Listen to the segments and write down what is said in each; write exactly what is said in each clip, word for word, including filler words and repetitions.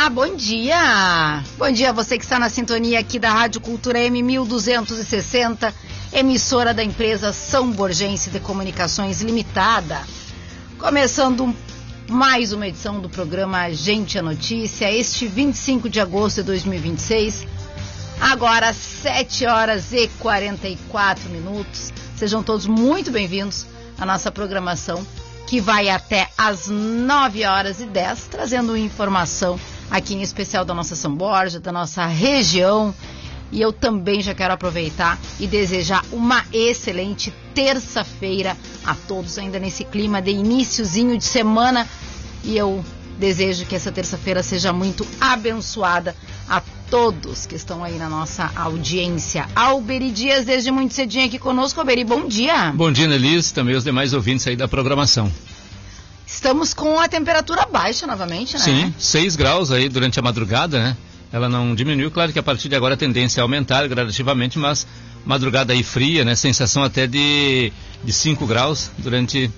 Olá, bom dia! Bom dia a você que está na sintonia aqui da Rádio Cultura M mil duzentos e sessenta, emissora da empresa São Borgense de Comunicações Limitada. Começando mais uma edição do programa Gente a Notícia, este vinte e cinco de agosto de dois mil e vinte e seis, agora sete horas e quarenta e quatro minutos. Sejam todos muito bem-vindos à nossa programação, que vai até às nove horas e dez, trazendo informação aqui em especial da nossa São Borja, da nossa região. E eu também já quero aproveitar e desejar uma excelente terça-feira a todos, ainda nesse clima de iniciozinho de semana. E eu desejo que essa terça-feira seja muito abençoada a todos que estão aí na nossa audiência. Alberi Dias, desde muito cedinho aqui conosco. Alberi, bom dia. Bom dia, Nelis, também os demais ouvintes aí da programação. Estamos com a temperatura baixa novamente, né? Sim, seis graus aí durante a madrugada, né? Ela não diminuiu, claro que a partir de agora a tendência é aumentar gradativamente, mas madrugada aí fria, né? Sensação até de, de cinco graus durante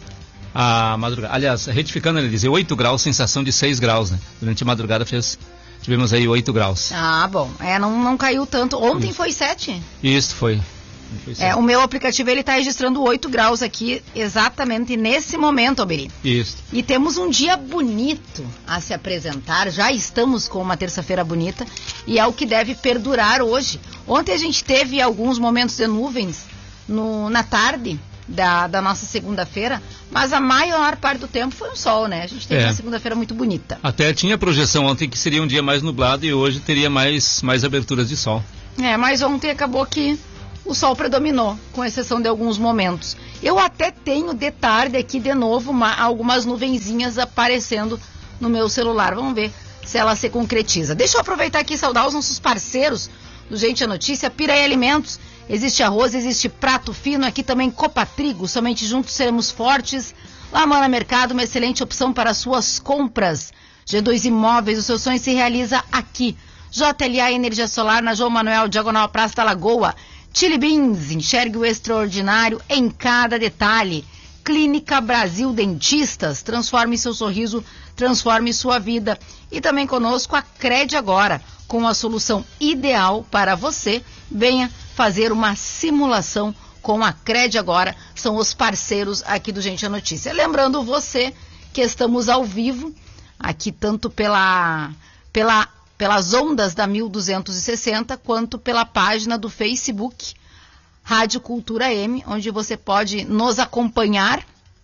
a madrugada. Aliás, retificando, ele dizia oito graus, sensação de seis graus, né? Durante a madrugada fez... Tivemos aí oito graus. Ah, bom. É, não, não caiu tanto. Ontem Isso. foi sete. Isso, foi. foi é, o meu aplicativo, ele está registrando oito graus aqui, exatamente nesse momento, Alberi. Isso. E temos um dia bonito a se apresentar. Já estamos com uma terça-feira bonita e é o que deve perdurar hoje. Ontem a gente teve alguns momentos de nuvens no, na tarde da, da nossa segunda-feira, mas a maior parte do tempo foi um sol, né? A gente teve é. uma segunda-feira muito bonita. Até tinha projeção ontem que seria um dia mais nublado e hoje teria mais, mais aberturas de sol. É, mas ontem acabou que o sol predominou, com exceção de alguns momentos. Eu até tenho de tarde aqui de novo uma, algumas nuvenzinhas aparecendo no meu celular. Vamos ver se ela se concretiza. Deixa eu aproveitar aqui e saudar os nossos parceiros do Gente a Notícia. Piraí Alimentos. Existe arroz, existe prato fino, aqui também Copa Trigo, somente juntos seremos fortes. Lamana Mercado, uma excelente opção para suas compras. G dois Imóveis, o seu sonho se realiza aqui. J L A Energia Solar, na João Manuel, diagonal Praça da Lagoa. Chili Beans, enxergue o extraordinário em cada detalhe. Clínica Brasil Dentistas, transforme seu sorriso, transforme sua vida. E também conosco a Crede Agora, com a solução ideal para você. Venha fazer uma simulação com a Crede Agora, são os parceiros aqui do Gente a Notícia. Lembrando você que estamos ao vivo, aqui tanto pela, pela, pelas ondas da mil duzentos e sessenta, quanto pela página do Facebook, Rádio Cultura M, onde você pode nos acompanhar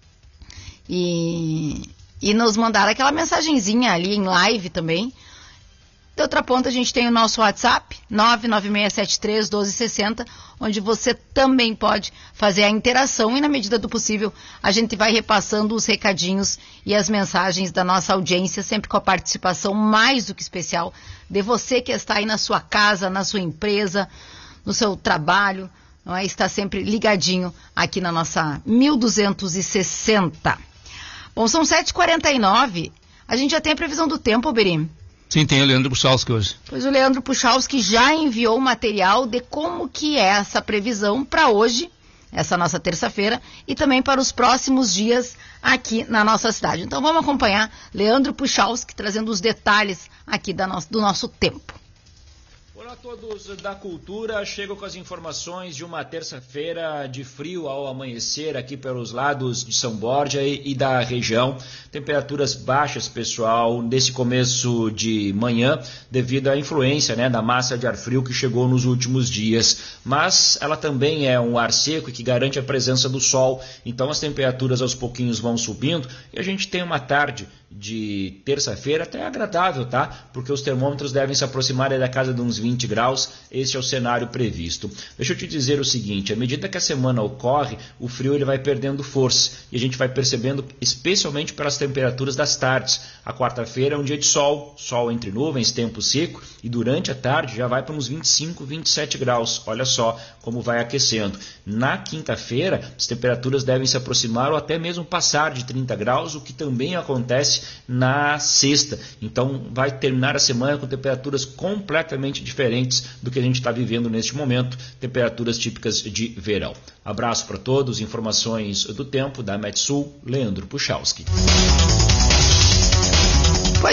e, e nos mandar aquela mensagenzinha ali em live também. De outra ponta, a gente tem o nosso WhatsApp, nove nove seis sete três um dois seis zero, onde você também pode fazer a interação e, na medida do possível, a gente vai repassando os recadinhos e as mensagens da nossa audiência, sempre com a participação mais do que especial de você que está aí na sua casa, na sua empresa, no seu trabalho, não é? Está sempre ligadinho aqui na nossa mil duzentos e sessenta. Bom, são sete e quarenta e nove, a gente já tem a previsão do tempo, Alberi? Sim, tem o Leandro Puchalski hoje. Pois o Leandro Puchalski já enviou o material de como que é essa previsão para hoje, essa nossa terça-feira, e também para os próximos dias aqui na nossa cidade. Então vamos acompanhar Leandro Puchalski trazendo os detalhes aqui da no- do nosso tempo. Olá a todos da Cultura, chego com as informações de uma terça-feira de frio ao amanhecer aqui pelos lados de São Borja e, e da região. Temperaturas baixas, pessoal, nesse começo de manhã, devido à influência, né, da massa de ar frio que chegou nos últimos dias. Mas ela também é um ar seco e que garante a presença do sol, então as temperaturas aos pouquinhos vão subindo e a gente tem uma tarde de terça-feira até agradável, tá? Porque os termômetros devem se aproximar da casa de uns vinte graus, esse é o cenário previsto. Deixa eu te dizer o seguinte, à medida que a semana ocorre, o frio ele vai perdendo força e a gente vai percebendo especialmente pelas temperaturas das tardes. A quarta-feira é um dia de sol, sol entre nuvens, tempo seco, e durante a tarde já vai para uns vinte e cinco, vinte e sete graus, olha só como vai aquecendo. Na quinta-feira, as temperaturas devem se aproximar ou até mesmo passar de trinta graus, o que também acontece na sexta. Então vai terminar a semana com temperaturas completamente diferentes do que a gente está vivendo neste momento, temperaturas típicas de verão. Abraço para todos, informações do tempo da Metsul, Leandro Puchalski. Pois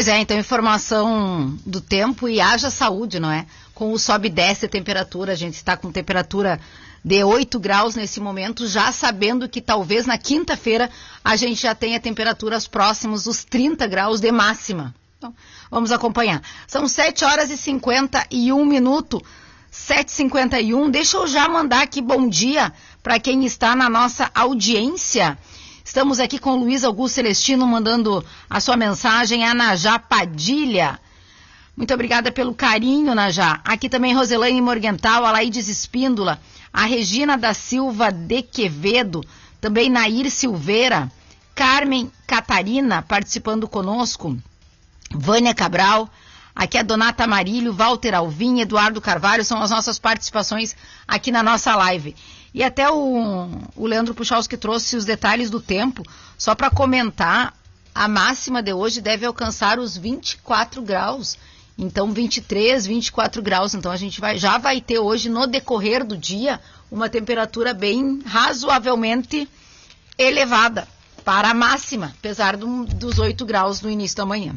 Pois é, então informação do tempo e haja saúde, não é? Com o sobe e desce a temperatura, a gente está com temperatura de oito graus nesse momento, já sabendo que talvez na quinta-feira a gente já tenha temperaturas próximas dos trinta graus de máxima. Então, vamos acompanhar. São sete horas e cinquenta e um minutos, sete e cinquenta e um. Deixa eu já mandar aqui bom dia para quem está na nossa audiência. Estamos aqui com o Luiz Augusto Celestino mandando a sua mensagem, a Najá Padilha. Muito obrigada pelo carinho, Najá. Aqui também Roselaine Morgental, a Laídes Espíndola, a Regina da Silva de Quevedo, também Nair Silveira, Carmen Catarina participando conosco, Vânia Cabral, aqui a Donata Marílio, Walter Alvim, Eduardo Carvalho, são as nossas participações aqui na nossa live. E até o, o Leandro Puchalski trouxe os detalhes do tempo, só para comentar, a máxima de hoje deve alcançar os vinte e quatro graus, então vinte e três, vinte e quatro graus, então a gente vai, já vai ter hoje no decorrer do dia uma temperatura bem razoavelmente elevada para a máxima, apesar do, dos oito graus no início da manhã.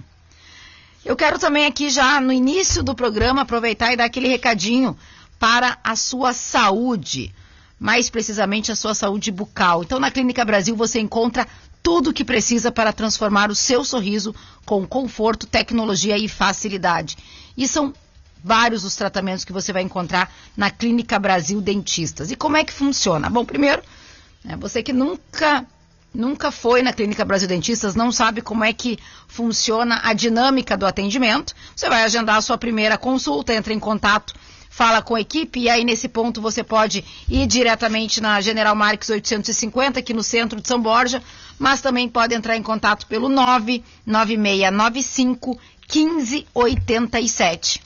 Eu quero também aqui já no início do programa aproveitar e dar aquele recadinho para a sua saúde, mais precisamente a sua saúde bucal. Então na Clínica Brasil você encontra tudo o que precisa para transformar o seu sorriso com conforto, tecnologia e facilidade. E são vários os tratamentos que você vai encontrar na Clínica Brasil Dentistas. E como é que funciona? Bom, primeiro, né, você que nunca... Nunca foi na Clínica Brasil Dentistas, não sabe como é que funciona a dinâmica do atendimento. Você vai agendar a sua primeira consulta, entra em contato, fala com a equipe e aí nesse ponto você pode ir diretamente na General Marques oitocentos e cinquenta, aqui no centro de São Borja, mas também pode entrar em contato pelo nove nove seis nove cinco um cinco oito sete.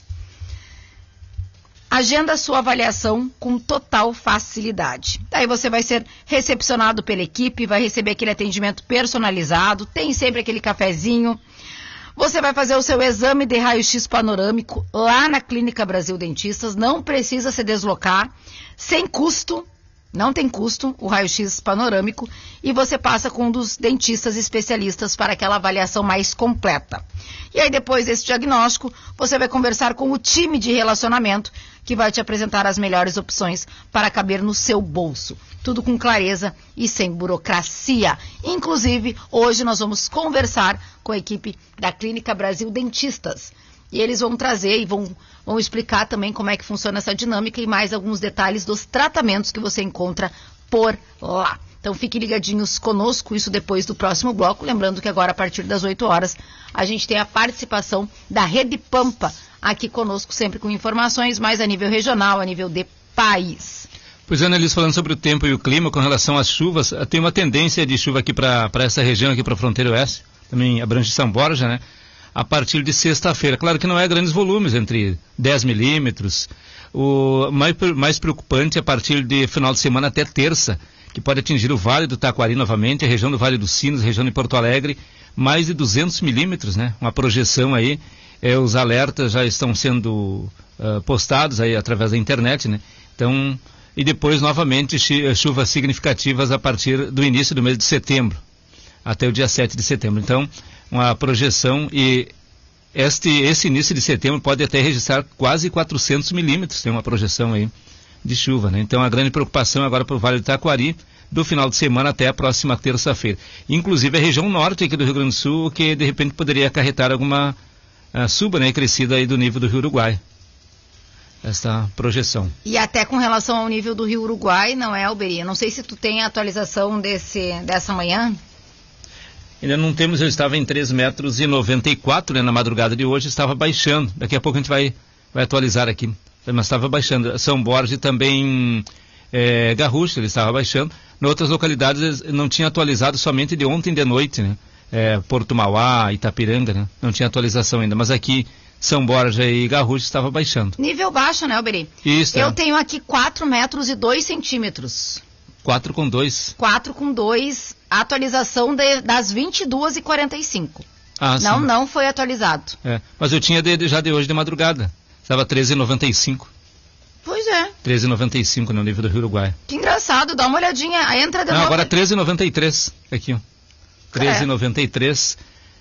Agenda sua avaliação com total facilidade. Daí você vai ser recepcionado pela equipe, vai receber aquele atendimento personalizado, tem sempre aquele cafezinho. Você vai fazer o seu exame de raio-x panorâmico lá na Clínica Brasil Dentistas, não precisa se deslocar, sem custo, não tem custo o raio-x panorâmico, e você passa com um dos dentistas especialistas para aquela avaliação mais completa. E aí depois desse diagnóstico, você vai conversar com o time de relacionamento, que vai te apresentar as melhores opções para caber no seu bolso. Tudo com clareza e sem burocracia. Inclusive, hoje nós vamos conversar com a equipe da Clínica Brasil Dentistas. E eles vão trazer e vão, vão explicar também como é que funciona essa dinâmica e mais alguns detalhes dos tratamentos que você encontra por lá. Então fiquem ligadinhos conosco, isso depois do próximo bloco. Lembrando que agora, a partir das oito horas, a gente tem a participação da Rede Pampa aqui conosco, sempre com informações mais a nível regional, a nível de país. Pois é, Annelise, falando sobre o tempo e o clima com relação às chuvas, tem uma tendência de chuva aqui para essa região, aqui para a fronteira oeste, também abrange São Borja, né? A partir de sexta-feira. Claro que não é grandes volumes, entre dez milímetros. O mais, mais preocupante é a partir de final de semana até terça, que pode atingir o Vale do Taquari novamente, a região do Vale dos Sinos, a região de Porto Alegre, mais de duzentos milímetros, né? Uma projeção aí. É, os alertas já estão sendo uh, postados aí através da internet, né? Então, e depois novamente chuvas significativas a partir do início do mês de setembro, até o dia sete de setembro. Então, uma projeção e este, esse início de setembro pode até registrar quase quatrocentos milímetros, tem uma projeção aí de chuva, né? Então, a grande preocupação agora para o Vale do Taquari, do final de semana até a próxima terça-feira. Inclusive a região norte aqui do Rio Grande do Sul, que de repente poderia acarretar alguma Uh, suba, né, crescida aí do nível do Rio Uruguai, esta projeção. E até com relação ao nível do Rio Uruguai, não é, Alberi? Não sei se tu tem a atualização desse, dessa manhã. Ainda não temos, eu estava em três metros e noventa e quatro, né, na madrugada de hoje, estava baixando, daqui a pouco a gente vai, vai atualizar aqui, mas estava baixando. São Borja e também é, Garrucha, ele estava baixando. Em outras localidades não tinha atualizado, somente de ontem de noite, né? É, Porto Mauá, Itapiranga, né? Não tinha atualização ainda, mas aqui São Borja e Garrucha estava baixando. Nível baixo, né, Alberi? Isso. Eu é. tenho aqui quatro metros e dois centímetros. quatro com dois. quatro com dois, atualização de, das vinte e duas e quarenta e cinco. Ah, não, sim. não foi atualizado. É, mas eu tinha de, já de hoje de madrugada, estava treze e noventa e cinco. Pois é. treze e noventa e cinco no nível do Rio Uruguai. Que engraçado, dá uma olhadinha, entra de Não, novo. agora treze e noventa e três, aqui ó. treze e noventa e três,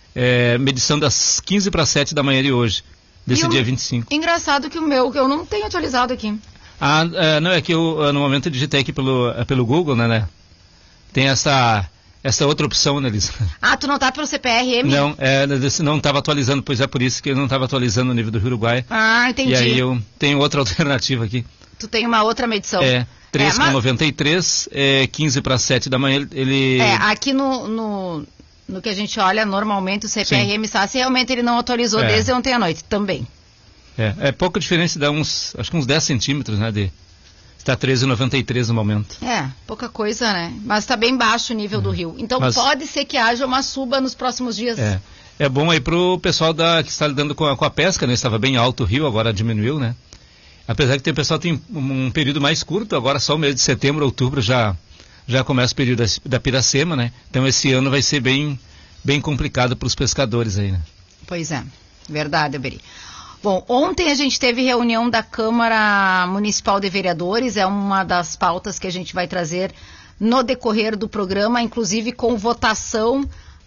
é, medição das quinze para sete da manhã de hoje, desse dia vinte e cinco. Engraçado que o meu, que eu não tenho atualizado aqui. Ah, é, não, é que eu, no momento eu digitei aqui pelo, pelo Google, né, né? Tem essa, essa outra opção, né, Liz? Ah, tu não tá pelo C P R M? Não, é, não estava atualizando, pois é por isso que eu não estava atualizando o nível do Rio Uruguai. Ah, entendi. E aí eu tenho outra alternativa aqui. Tu tem uma outra medição. É, três vírgula noventa e mas... três, é, quinze para sete da manhã, ele... É, aqui no, no, no que a gente olha, normalmente o C P R M SACE, realmente ele não atualizou é. desde ontem à noite, também. É, é pouca diferença, dá uns, acho que uns dez centímetros, né, de... Está treze vírgula noventa e três no momento. É, pouca coisa, né? Mas está bem baixo o nível é. do rio. Então Mas... pode ser que haja uma suba nos próximos dias. É, é bom aí para o pessoal da, que está lidando com a, com a pesca, né? Estava bem alto o rio, agora diminuiu, né? Apesar que tem, o pessoal tem um, um período mais curto, agora só o mês de setembro, outubro já, já começa o período da, da piracema, né? Então esse ano vai ser bem, bem complicado para os pescadores aí, né? Pois é, verdade, Alberi. Bom, ontem a gente teve reunião da Câmara Municipal de Vereadores, é uma das pautas que a gente vai trazer no decorrer do programa, inclusive com votação,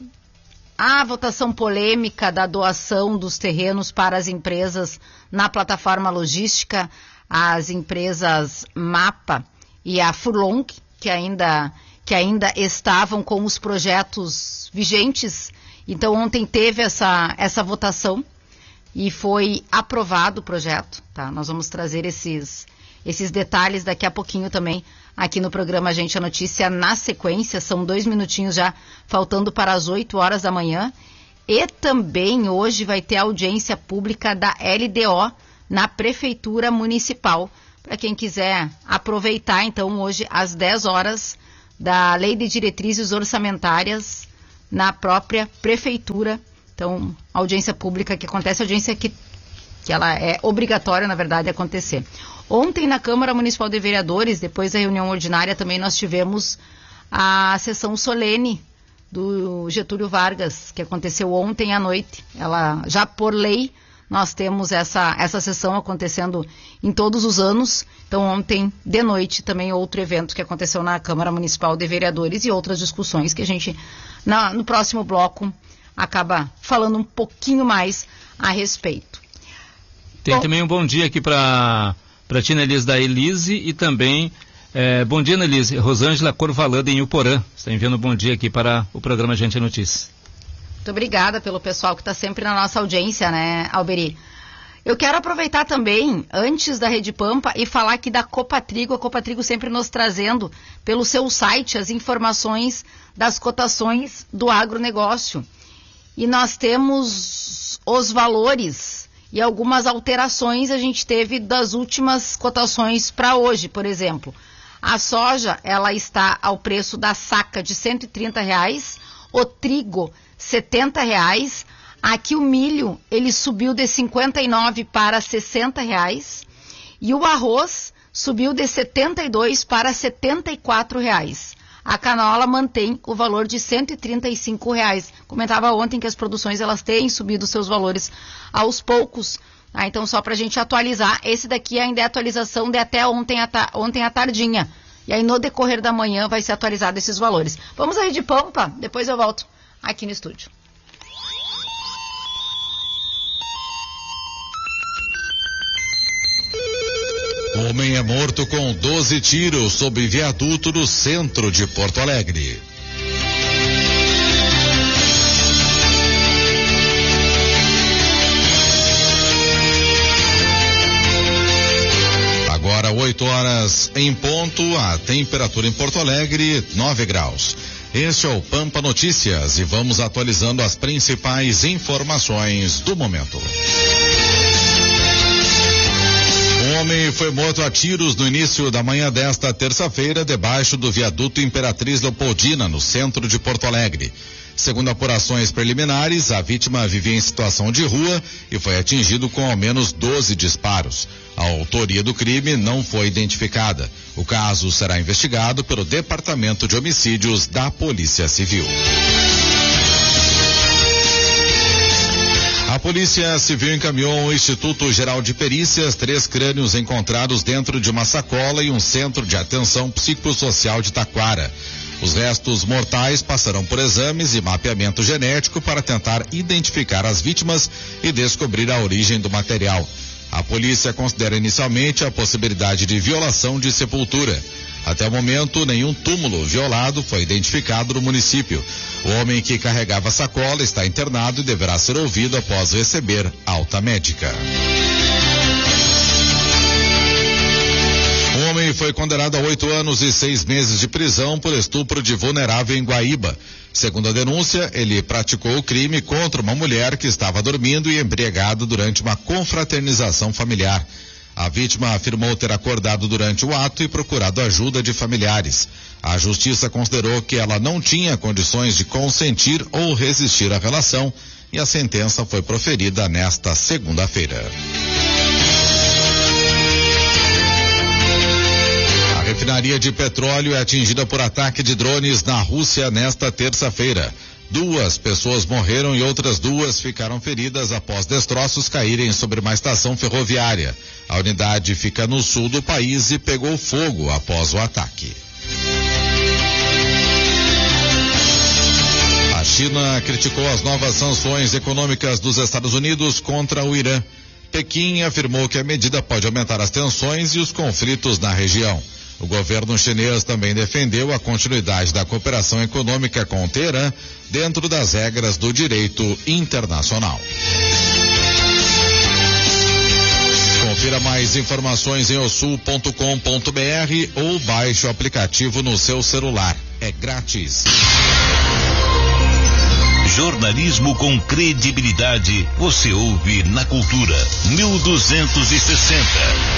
a votação polêmica da doação dos terrenos para as empresas na plataforma logística, as empresas MAPA e a Furlong, que ainda, que ainda estavam com os projetos vigentes. Então ontem teve essa, essa votação e foi aprovado o projeto, tá? Nós vamos trazer esses, esses detalhes daqui a pouquinho também aqui no programa Gente a Notícia na sequência. São dois minutinhos já faltando para as oito horas da manhã. E também hoje vai ter audiência pública da L D O na Prefeitura Municipal. Para quem quiser aproveitar, então, hoje às dez horas, da Lei de Diretrizes Orçamentárias na própria Prefeitura. Então, audiência pública que acontece, audiência que, que ela é obrigatória, na verdade, acontecer. Ontem, na Câmara Municipal de Vereadores, depois da reunião ordinária, também nós tivemos a sessão solene do Getúlio Vargas, que aconteceu ontem à noite. Ela, já por lei, nós temos essa, essa sessão acontecendo em todos os anos. Então, ontem de noite, também outro evento que aconteceu na Câmara Municipal de Vereadores e outras discussões que a gente, na, no próximo bloco, acaba falando um pouquinho mais a respeito. Tem bom, também um bom dia aqui para a Tina Elise da Elise e também, é, bom dia, Elise, Rosângela Corvalanda em Uporã. Está enviando um bom dia aqui para o programa Gente a Notícia. Muito obrigada pelo pessoal que está sempre na nossa audiência, né, Alberi? Eu quero aproveitar também, antes da Rede Pampa, e falar aqui da Copatrigo, a Copatrigo sempre nos trazendo pelo seu site as informações das cotações do agronegócio. E nós temos os valores e algumas alterações a gente teve das últimas cotações para hoje, por exemplo. A soja, ela está ao preço da saca de cento e trinta reais, o trigo setenta reais, aqui o milho, ele subiu de cinquenta e nove para sessenta reais e o arroz subiu de setenta e dois para setenta e quatro reais. A canola mantém o valor de cento e trinta e cinco reais. Comentava ontem que as produções elas têm subido seus valores aos poucos. Ah, então, só para a gente atualizar, esse daqui ainda é atualização de até ontem à, ta- ontem à tardinha. E aí, no decorrer da manhã, vai ser atualizado esses valores. Vamos aí de Pampa, depois eu volto aqui no estúdio. Homem é morto com doze tiros sob viaduto do centro de Porto Alegre. Agora oito horas em ponto, a temperatura em Porto Alegre nove graus. Este é o Pampa Notícias e vamos atualizando as principais informações do momento. Um homem foi morto a tiros no início da manhã desta terça-feira, debaixo do viaduto Imperatriz Leopoldina, no centro de Porto Alegre. Segundo apurações preliminares, a vítima vivia em situação de rua e foi atingido com ao menos doze disparos. A autoria do crime não foi identificada. O caso será investigado pelo Departamento de Homicídios da Polícia Civil. A Polícia Civil encaminhou ao Instituto Geral de Perícias três crânios encontrados dentro de uma sacola e um centro de atenção psicossocial de Taquara. Os restos mortais passarão por exames e mapeamento genético para tentar identificar as vítimas e descobrir a origem do material. A polícia considera inicialmente a possibilidade de violação de sepultura. Até o momento, nenhum túmulo violado foi identificado no município. O homem que carregava a sacola está internado e deverá ser ouvido após receber alta médica. Um homem foi condenado a oito anos e seis meses de prisão por estupro de vulnerável em Guaíba. Segundo a denúncia, ele praticou o crime contra uma mulher que estava dormindo e embriagada durante uma confraternização familiar. A vítima afirmou ter acordado durante o ato e procurado ajuda de familiares. A justiça considerou que ela não tinha condições de consentir ou resistir à relação e a sentença foi proferida nesta segunda-feira. A refinaria de petróleo é atingida por ataque de drones na Rússia nesta terça-feira. Duas pessoas morreram e outras duas ficaram feridas após destroços caírem sobre uma estação ferroviária. A unidade fica no sul do país e pegou fogo após o ataque. A China criticou as novas sanções econômicas dos Estados Unidos contra o Irã. Pequim afirmou que a medida pode aumentar as tensões e os conflitos na região. O governo chinês também defendeu a continuidade da cooperação econômica com o Teherã dentro das regras do direito internacional. Confira mais informações em osul ponto com ponto br ou baixe o aplicativo no seu celular. É grátis. Jornalismo com credibilidade. Você ouve na Cultura mil duzentos e sessenta.